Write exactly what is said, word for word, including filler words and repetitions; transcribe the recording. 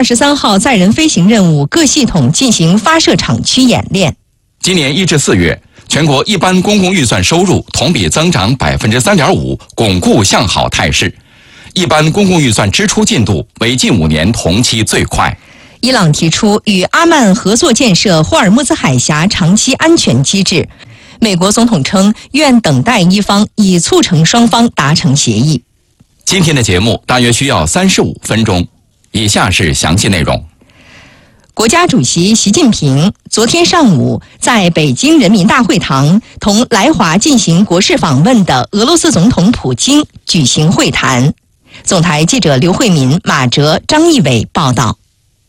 十三号载人飞行任务各系统进行发射场区演练。 今年一至四月，全国一般公共预算收入同比增长百分之三点五，巩固向好态势。一般公共预算支出进度为近五年同期最快。 伊朗提出与阿曼合作建设霍尔木兹海峡长期安全机制。美国总统称愿等待一方，以促成双方达成协议。 今天的节目大约需要三十五分钟，以下是详细内容。 国家主席习近平昨天上午在北京人民大会堂同来华进行国事访问的俄罗斯总统普京举行会谈。总台记者刘慧敏、马哲、张义伟报道。